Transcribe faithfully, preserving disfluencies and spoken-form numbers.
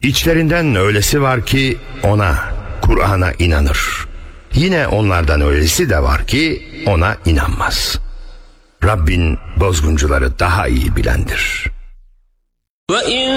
İçlerinden öylesi var ki ona, Kur'an'a inanır. Yine onlardan öylesi de var ki ona inanmaz. Rabbin bozguncuları daha iyi bilendir.